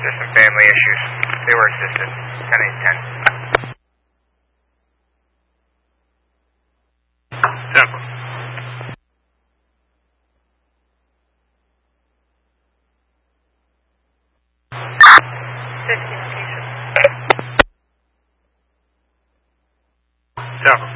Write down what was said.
Just some family issues. They were assisted. 10-8-10. Temple. Temple.